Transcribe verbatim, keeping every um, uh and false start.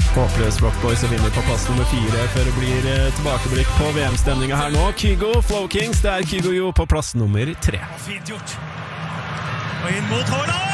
Håpløs Rockboys og vinner på plass nummer fire før det blir tilbakeblikk på V M-stemninga her nå. Kygo, Flow Kings, det er Kygo Jo på plass nummer tre. Fint gjort. Og inn mot Haaland!